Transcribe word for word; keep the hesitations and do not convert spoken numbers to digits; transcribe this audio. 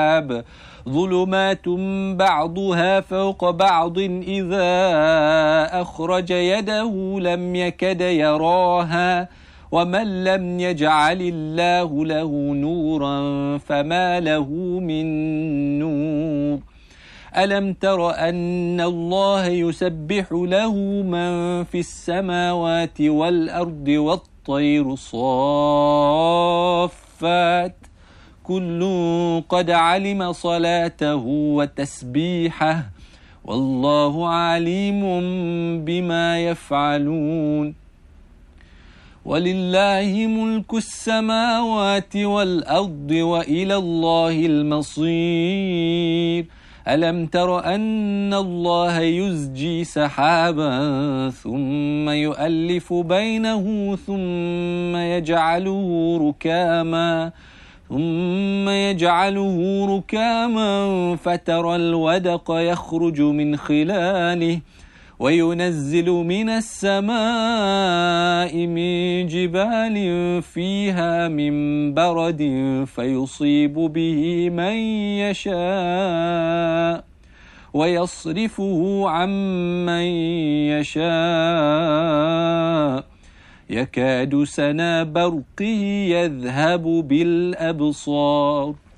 ظلمات بعضها فوق بعض إذا أخرج يده لم يكد يراها ومن لم يجعل الله له نورا فما له من نور ألم تر أن الله يسبح له من في السماوات والأرض والطير صافات كل قد علم صلاته وتسبيحه والله عليم بما يفعلون ولله ملك السماوات والأرض وإلى الله المصير ألم تر أن الله يزجي سحابا ثم يؤلف بينه ثم يجعله ركاما ثم يجعله ركاما فترى الودق يخرج من خلاله وينزل من السماء من جبال فيها من برد فيصيب به من يشاء ويصرفه عن من يشاء يكاد سنا برقه يذهب بالأبصار